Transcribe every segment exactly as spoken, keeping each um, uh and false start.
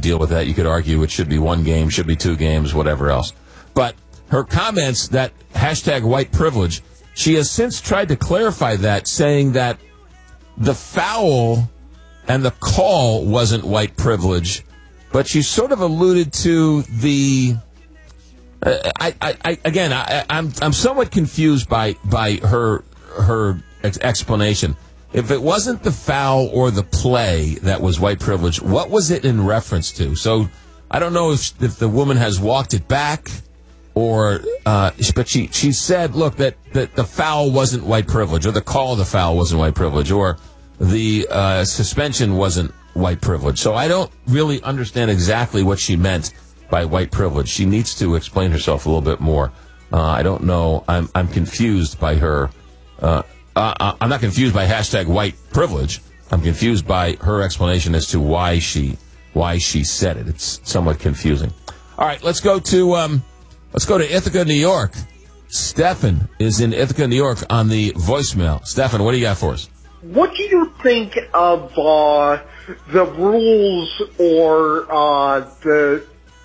deal with that. You could argue it should be one game, should be two games, whatever else. But her comments, that hashtag white privilege, she has since tried to clarify that, saying that the foul and the call wasn't white privilege, but she sort of alluded to the. Uh, I, I, I, again, I, I'm, I'm somewhat confused by by her her ex- explanation. If it wasn't the foul or the play that was white privilege, what was it in reference to? So I don't know if if the woman has walked it back, or uh, but she she said, look, that, that the foul wasn't white privilege, or the call of the foul wasn't white privilege, or the uh, suspension wasn't white privilege. So I don't really understand exactly what she meant by white privilege. She needs to explain herself a little bit more. Uh, I don't know. I'm I'm confused by her. Uh, uh, I'm not confused by hashtag white privilege. I'm confused by her explanation as to why she why she said it. It's somewhat confusing. All right, let's go to um, let's go to Ithaca, New York. Stefan is in Ithaca, New York on the voicemail. Stefan, what do you got for us? What do you think of uh, the rules or uh, the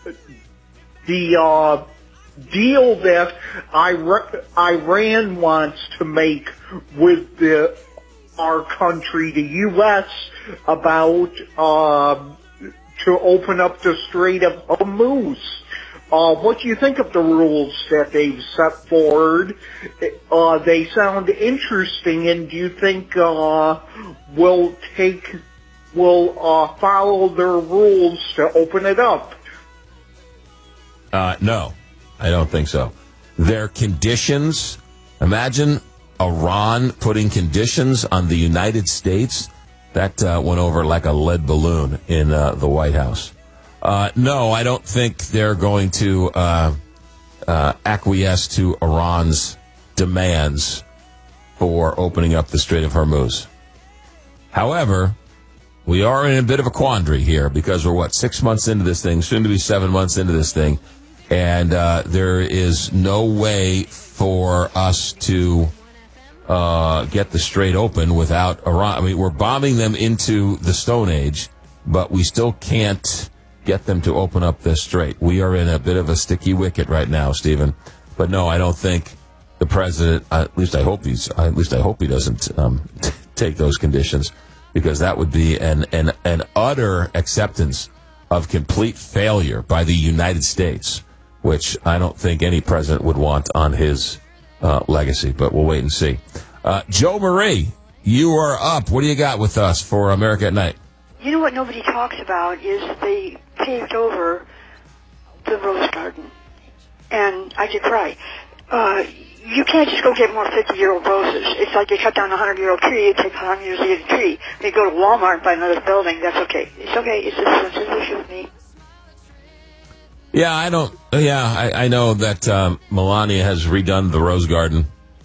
the uh, deal that Iran wants to make with the our country, the U S, about uh, to open up the Strait of Hormuz? Uh, what do you think of the rules that they've set forward? Uh, they sound interesting, and do you think uh, we'll take, we'll uh, follow their rules to open it up? Uh, no, I don't think so. Their conditions, imagine Iran putting conditions on the United States. That uh, went over like a lead balloon in uh, the White House. Uh, no, I don't think they're going to uh, uh, acquiesce to Iran's demands for opening up the Strait of Hormuz. However, we are in a bit of a quandary here because we're, what, six months into this thing, soon to be seven months into this thing, and uh, there is no way for us to uh, get the Strait open without Iran. I mean, we're bombing them into the Stone Age, but we still can't get them to open up the Strait. We are in a bit of a sticky wicket right now, Stephen. But no, I don't think the president. Uh, at least I hope he's. At least I hope he doesn't um, t- take those conditions, because that would be an an an utter acceptance of complete failure by the United States, which I don't think any president would want on his uh, legacy. But we'll wait and see. Uh, Joe Marie, you are up. What do you got with us for America at Night? You know what nobody talks about is they paved over the rose garden. And I could cry. Uh, you can't just go get more fifty-year-old roses. It's like you cut down a hundred-year-old tree, it takes one hundred years to get a tree. When you go to Walmart and buy another building, that's okay. It's okay. It's just a sensitive issue with me. Yeah, I don't... Yeah, I, I know that um, Melania has redone the rose garden.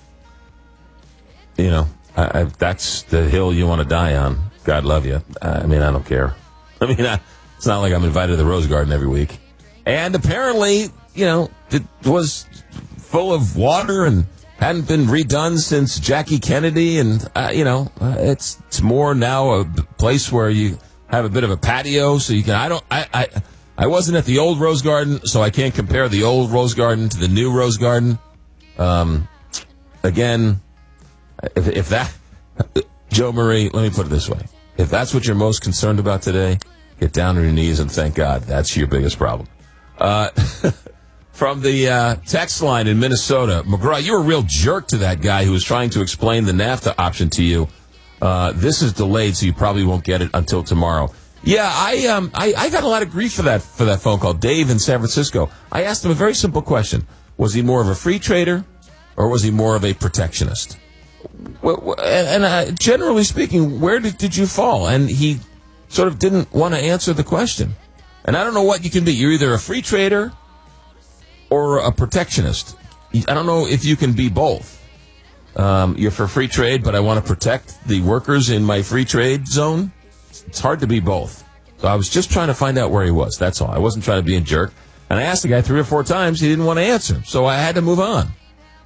You know, I, I, that's the hill you want to die on. God love you. I mean, I don't care. I mean, I, it's not like I'm invited to the Rose Garden every week. And apparently, you know, it was full of water and hadn't been redone since Jackie Kennedy. And, uh, you know, uh, it's it's more now a place where you have a bit of a patio. So you can, I don't, I, I, I wasn't at the old Rose Garden, so I can't compare the old Rose Garden to the new Rose Garden. Um, again, if, if that, Joe Marie, let me put it this way. If that's what you're most concerned about today, get down on your knees and thank God. That's your biggest problem. Uh, from the uh, text line in Minnesota, McGraw, you're a real jerk to that guy who was trying to explain the NAFTA option to you. Uh, this is delayed, so you probably won't get it until tomorrow. Yeah, I um, I, I got a lot of grief for that for that phone call. Dave in San Francisco. I asked him a very simple question: was he more of a free trader, or was he more of a protectionist? Well, and uh, generally speaking, where did, did you fall? And he sort of didn't want to answer the question. And I don't know what you can be. You're either a free trader or a protectionist. I don't know if you can be both. Um, you're for free trade, but I want to protect the workers in my free trade zone. It's hard to be both. So I was just trying to find out where he was. That's all. I wasn't trying to be a jerk. And I asked the guy three or four times. He didn't want to answer. So I had to move on.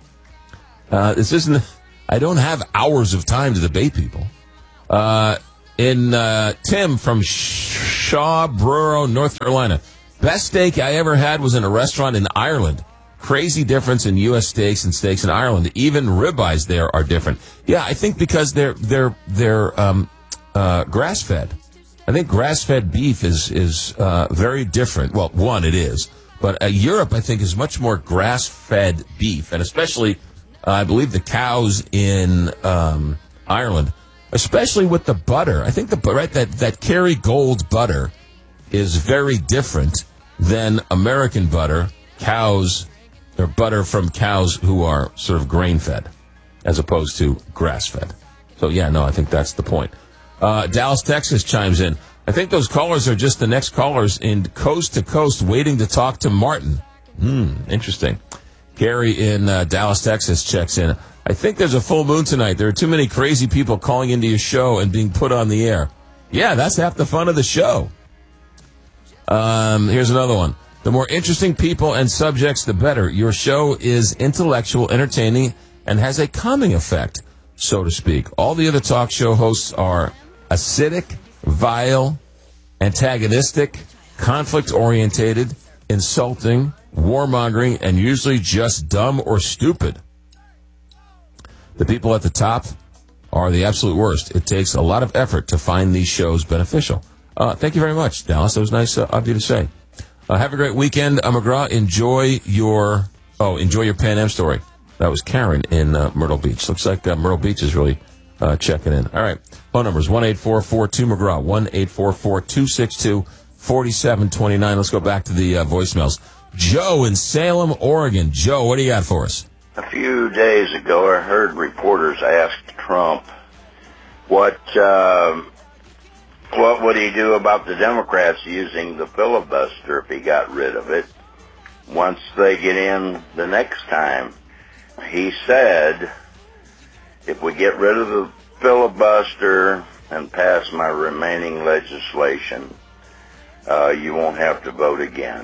Uh, this isn't... I don't have hours of time to debate people. Uh, in uh, Tim from Shawboro, North Carolina. Best steak I ever had was in a restaurant in Ireland. Crazy difference in U S steaks and steaks in Ireland. Even ribeyes there are different. Yeah, I think because they're they're they're um, uh, grass fed. I think grass fed beef is is uh, very different. Well, one it is, but uh, Europe I think is much more grass fed beef, and especially uh, I believe the cows in um, Ireland, especially with the butter. I think the right that that Kerrygold butter is very different than American butter. Cows. Or butter from cows who are sort of grain-fed as opposed to grass-fed. So, yeah, no, I think that's the point. Uh, Dallas, Texas chimes in. I think those callers are just the next callers in coast to coast waiting to talk to Martin. Hmm, interesting. Gary in uh, Dallas, Texas checks in. I think there's a full moon tonight. There are too many crazy people calling into your show and being put on the air. Yeah, that's half the fun of the show. Um, here's another one. The more interesting people and subjects, the better. Your show is intellectual, entertaining, and has a calming effect, so to speak. All the other talk show hosts are acidic, vile, antagonistic, conflict-orientated, insulting, warmongering, and usually just dumb or stupid. The people at the top are the absolute worst. It takes a lot of effort to find these shows beneficial. Uh, thank you very much, Dallas. That was nice uh, of you to say. Uh, have a great weekend, uh, McGraw. Enjoy your oh, enjoy your Pan Am story. That was Karen in uh, Myrtle Beach. Looks like uh, Myrtle Beach is really uh, checking in. All right, phone numbers one eight four four two McGraw, one eight four four two six two four seven two nine. Let's go back to the uh, voicemails. Joe in Salem, Oregon. Joe, what do you got for us? A few days ago, I heard reporters ask Trump what. Uh, What would he do about the Democrats using the filibuster if he got rid of it once they get in the next time? He said, if we get rid of the filibuster and pass my remaining legislation, uh, you won't have to vote again.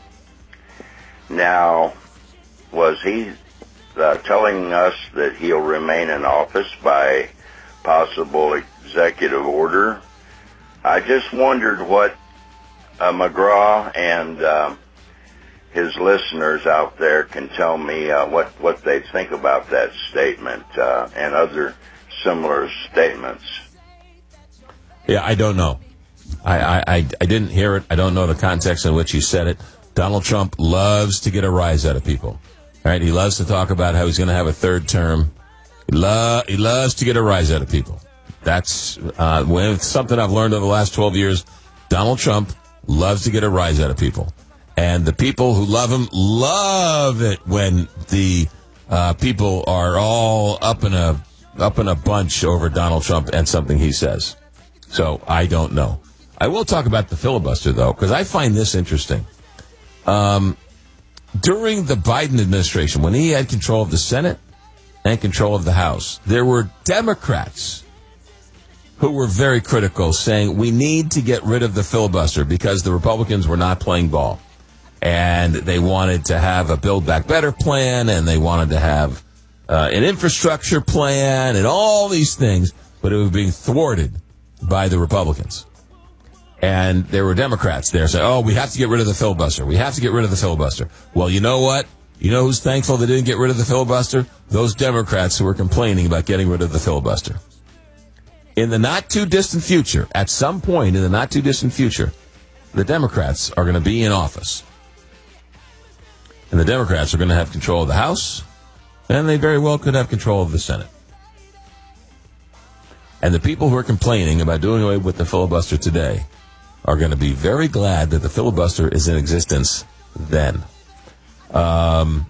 Now, was he uh, telling us that he'll remain in office by possible executive order? I just wondered what uh, McGraw and uh, his listeners out there can tell me uh, what, what they think about that statement uh, and other similar statements. Yeah, I don't know. I, I, I, I didn't hear it. I don't know the context in which he said it. Donald Trump loves to get a rise out of people. Right? He loves to talk about how he's going to have a third term. He, lo- he loves to get a rise out of people. That's uh, when it's something I've learned over the last twelve years. Donald Trump loves to get a rise out of people. And the people who love him love it when the uh, people are all up in a up in a bunch over Donald Trump and something he says. So I don't know. I will talk about the filibuster, though, because I find this interesting. Um, during the Biden administration, when he had control of the Senate and control of the House, there were Democrats who were very critical, saying we need to get rid of the filibuster because the Republicans were not playing ball. And they wanted to have a Build Back Better plan, and they wanted to have uh, an infrastructure plan, and all these things, but it was being thwarted by the Republicans. And there were Democrats there saying, oh, we have to get rid of the filibuster. We have to get rid of the filibuster. Well, you know what? You know who's thankful they didn't get rid of the filibuster? Those Democrats who were complaining about getting rid of the filibuster. In the not-too-distant future, at some point in the not-too-distant future, the Democrats are going to be in office. And the Democrats are going to have control of the House, and they very well could have control of the Senate. And the people who are complaining about doing away with the filibuster today are going to be very glad that the filibuster is in existence then. Um,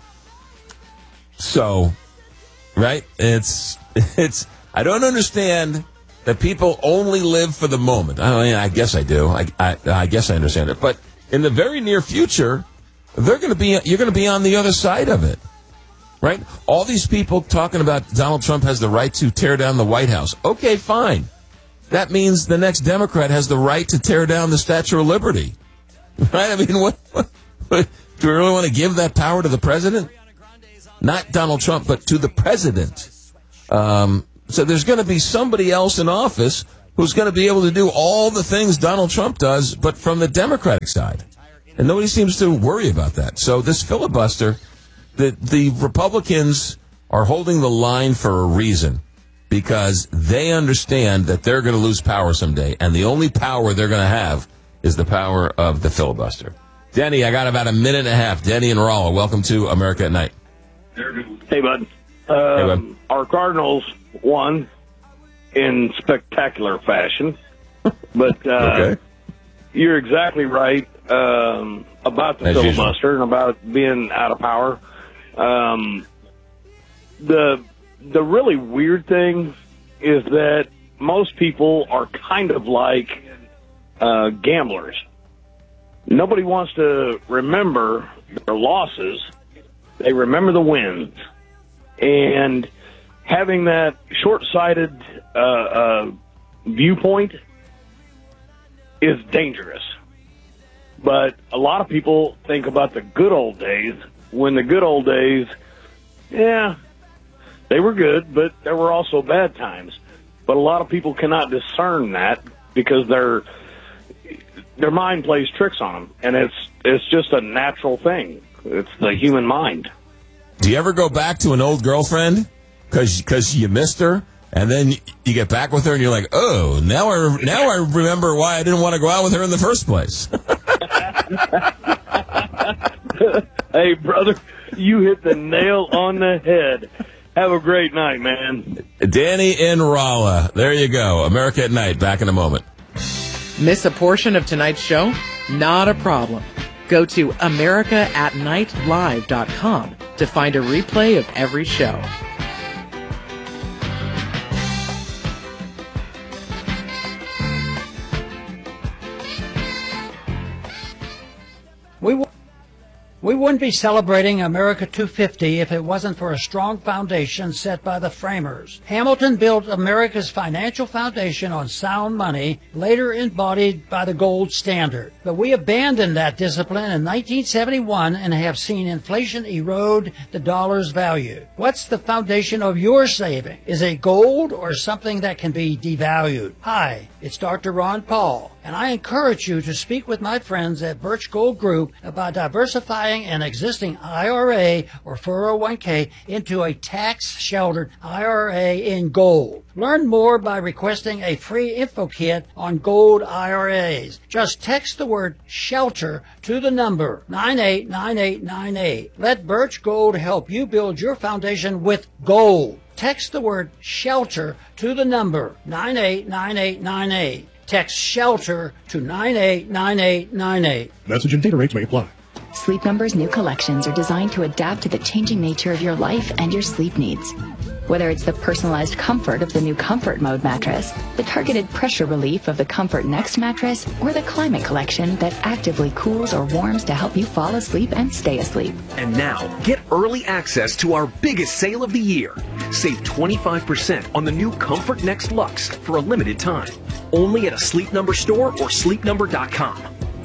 so, right? It's, it's, I don't understand that people only live for the moment. I mean, I guess I do. I, I, I guess I understand it. But in the very near future, they're going to be, you're going to be on the other side of it, right? All these people talking about Donald Trump has the right to tear down the White House. Okay, fine. That means the next Democrat has the right to tear down the Statue of Liberty, right? I mean, what, what, what do we really want to give that power to the president? Not Donald Trump, but to the president. Um, so there's going to be somebody else in office who's going to be able to do all the things Donald Trump does, but from the Democratic side. And nobody seems to worry about that. So this filibuster, the, the Republicans are holding the line for a reason, because they understand that they're going to lose power someday, and the only power they're going to have is the power of the filibuster. Denny, I got about a minute and a half. Denny and Rolla, welcome to America at Night. Hey, bud. Um, hey, bud. Our Cardinals won in spectacular fashion, but uh, okay. You're exactly right um, about the As filibuster usual. and about being out of power. Um, the the really weird thing is that most people are kind of like uh, gamblers. Nobody wants to remember their losses. They remember the wins. And having that short-sighted uh, uh, viewpoint is dangerous. But a lot of people think about the good old days, when the good old days, yeah, they were good, but there were also bad times. But a lot of people cannot discern that because their their mind plays tricks on them, and it's it's just a natural thing. It's the human mind. Do you ever go back to an old girlfriend because because you missed her, and then you get back with her, and you're like, oh, now I now I remember why I didn't want to go out with her in the first place. Hey, brother, you hit the nail on the head. Have a great night, man. Danny in Rolla. There you go. America at Night. Back in a moment. Miss a portion of tonight's show? Not a problem. Go to america at night live dot com to find a replay of every show. We, w- we wouldn't be celebrating America two fifty if it wasn't for a strong foundation set by the framers. Hamilton built America's financial foundation on sound money, later embodied by the gold standard. But we abandoned that discipline in nineteen seventy-one and have seen inflation erode the dollar's value. What's the foundation of your saving? Is it gold or something that can be devalued? Hi, it's Doctor Ron Paul, and I encourage you to speak with my friends at Birch Gold Group about diversifying an existing I R A or four oh one k into a tax-sheltered I R A in gold. Learn more by requesting a free info kit on gold I R As. Just text the word SHELTER to the number nine eight nine eight nine eight. Let Birch Gold help you build your foundation with gold. Text the word SHELTER to the number nine eight nine eight nine eight. Text SHELTER to nine eight nine eight nine eight. Message and data rates may apply. Sleep Number's new collections are designed to adapt to the changing nature of your life and your sleep needs. Whether it's the personalized comfort of the new Comfort Mode mattress, the targeted pressure relief of the Comfort Next mattress, or the Climate Collection that actively cools or warms to help you fall asleep and stay asleep. And now, get early access to our biggest sale of the year. Save twenty-five percent on the new Comfort Next Luxe for a limited time. Only at a Sleep Number store or sleep number dot com.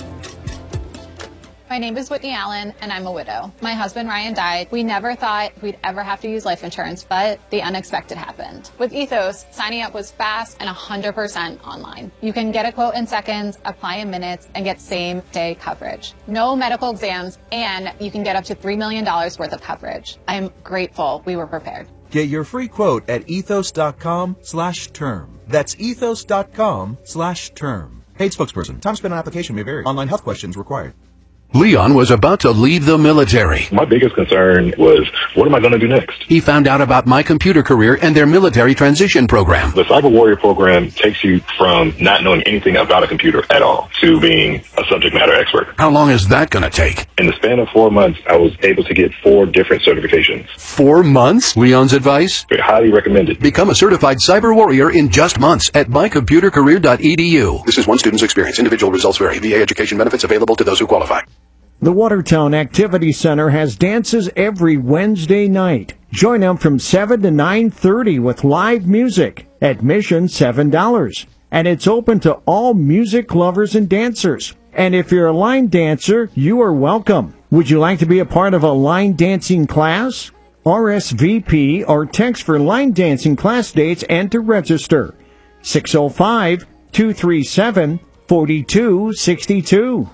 My name is Whitney Allen, and I'm a widow. My husband, Ryan, died. We never thought we'd ever have to use life insurance, but the unexpected happened. With Ethos, signing up was fast and one hundred percent online. You can get a quote in seconds, apply in minutes, and get same-day coverage. No medical exams, and you can get up to three million dollars worth of coverage. I'm grateful we were prepared. Get your free quote at ethos.com slash term. That's ethos.com slash term. Paid spokesperson. Time spent on application may vary. Online health questions required. Leon was about to leave the military. My biggest concern was, what am I going to do next? He found out about My Computer Career and their military transition program. The Cyber Warrior program takes you from not knowing anything about a computer at all to being a subject matter expert. How long is that going to take? In the span of four months, I was able to get four different certifications. Four months? Leon's advice? I highly recommend it. Become a certified cyber warrior in just months at my computer career dot e d u. This is one student's experience. Individual results vary. V A education benefits available to those who qualify. The Watertown Activity Center has dances every Wednesday night. Join them from seven to nine thirty with live music. Admission seven dollars. And it's open to all music lovers and dancers. And if you're a line dancer, you are welcome. Would you like to be a part of a line dancing class? R S V P or text for line dancing class dates and to register. six oh five, two three seven, four two six two.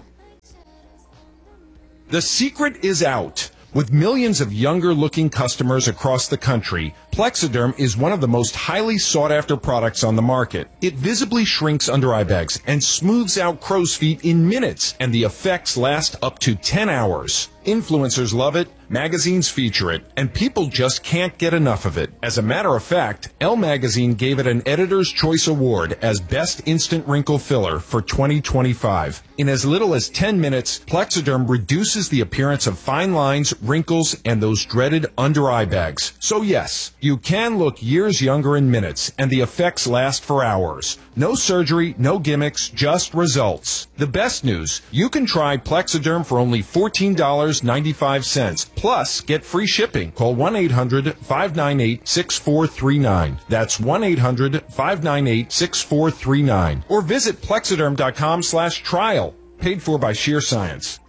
The secret is out. With millions of younger-looking customers across the country, Plexiderm is one of the most highly sought-after products on the market. It visibly shrinks under-eye bags and smooths out crow's feet in minutes, and the effects last up to ten hours. Influencers love it, magazines feature it, and people just can't get enough of it. As a matter of fact, Elle Magazine gave it an Editor's Choice Award as Best Instant Wrinkle Filler for twenty twenty-five. In as little as ten minutes, Plexiderm reduces the appearance of fine lines, wrinkles, and those dreaded under-eye bags. So yes, you can look years younger in minutes, and the effects last for hours. No surgery, no gimmicks, just results. The best news, you can try Plexiderm for only fourteen dollars and ninety-five cents. Plus, get free shipping. Call one eight hundred, five nine eight, six four three nine. That's one eight hundred, five nine eight, six four three nine. Or visit plexiderm.com slash trial. Paid for by Sheer Science.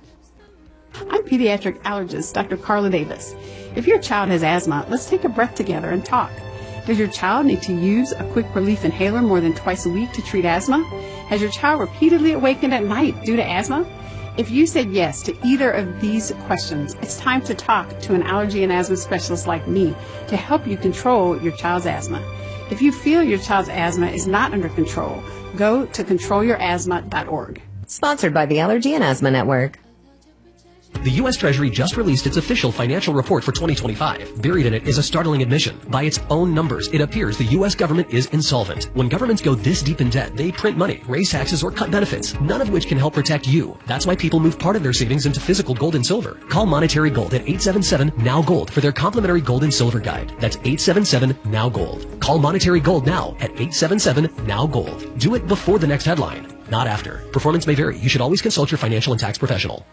I'm pediatric allergist Doctor Carla Davis. If your child has asthma, let's take a breath together and talk. Does your child need to use a quick relief inhaler more than twice a week to treat asthma? Has your child repeatedly awakened at night due to asthma? If you said yes to either of these questions, it's time to talk to an allergy and asthma specialist like me to help you control your child's asthma. If you feel your child's asthma is not under control, go to control your asthma dot org. Sponsored by the Allergy and Asthma Network. The U S Treasury just released its official financial report for twenty twenty-five. Buried in it is a startling admission. By its own numbers, it appears the U S government is insolvent. When governments go this deep in debt, they print money, raise taxes, or cut benefits, none of which can help protect you. That's why people move part of their savings into physical gold and silver. Call Monetary Gold at eight seven seven, N O W Gold for their complimentary gold and silver guide. That's eight seven seven, N O W Gold. Call Monetary Gold now at eight seven seven, N O W Gold. Do it before the next headline, not after. Performance may vary. You should always consult your financial and tax professional.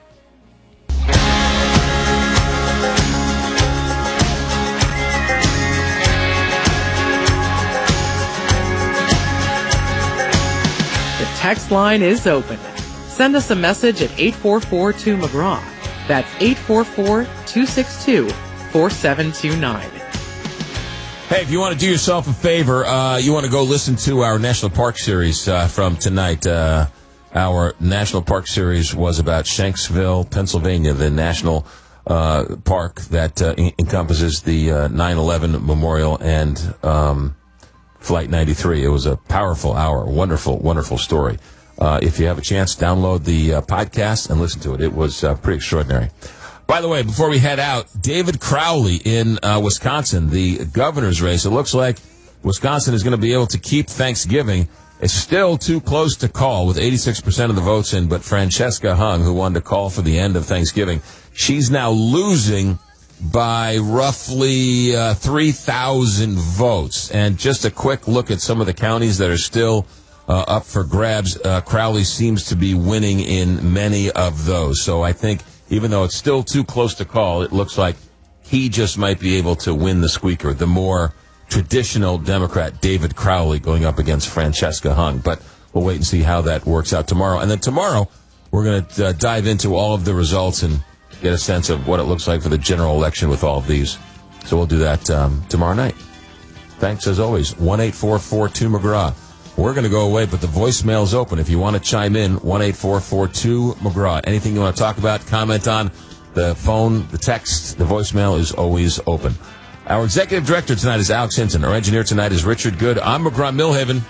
Text line is open. Send us a message at eight four four two McGraw. That's eight four four, two six two, four seven two nine. Hey, if you want to do yourself a favor, uh, you want to go listen to our National Park Series uh, from tonight. Uh, our National Park Series was about Shanksville, Pennsylvania, the national uh, park that uh, en- encompasses the uh, nine eleven Memorial and um Flight ninety-three. It was a powerful hour. Wonderful, wonderful story. Uh, if you have a chance, download the uh, podcast and listen to it. It was uh, pretty extraordinary. By the way, before we head out, David Crowley in uh, Wisconsin, the governor's race. It looks like Wisconsin is going to be able to keep Thanksgiving. It's still too close to call with eighty-six percent of the votes in, but Francesca Hung, who wanted to call for the end of Thanksgiving, she's now losing by roughly uh, three thousand votes. And just a quick look at some of the counties that are still uh, up for grabs. Uh, Crowley seems to be winning in many of those. So I think even though it's still too close to call, it looks like he just might be able to win the squeaker. The more traditional Democrat, David Crowley, going up against Francesca Hung. But we'll wait and see how that works out tomorrow. And then tomorrow, we're going to uh, dive into all of the results and get a sense of what it looks like for the general election with all of these. So we'll do that um, tomorrow night. Thanks, as always. one eight four four two McGraw. We're going to go away, but the voicemail's open. If you want to chime in, one eight four four two McGraw. Anything you want to talk about, comment on, the phone, the text, the voicemail is always open. Our executive director tonight is Alex Hinton. Our engineer tonight is Richard Good. I'm McGraw Millhaven.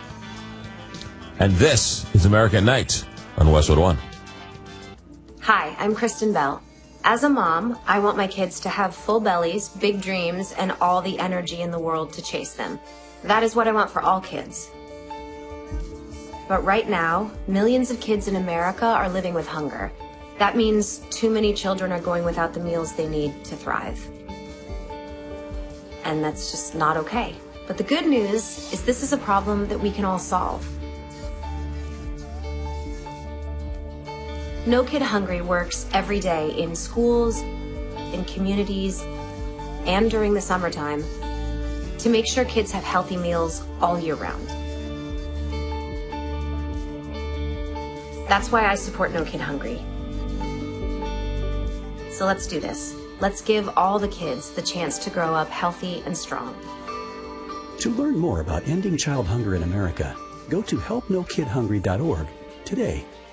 And this is America at Night on Westwood One. Hi, I'm Kristen Bell. As a mom, I want my kids to have full bellies, big dreams, and all the energy in the world to chase them. That is what I want for all kids. But right now, millions of kids in America are living with hunger. That means too many children are going without the meals they need to thrive. And that's just not okay. But the good news is this is a problem that we can all solve. No Kid Hungry works every day in schools, in communities, and during the summertime to make sure kids have healthy meals all year round. That's why I support No Kid Hungry. So let's do this. Let's give all the kids the chance to grow up healthy and strong. To learn more about ending child hunger in America, Go to help no kid hungry dot org today.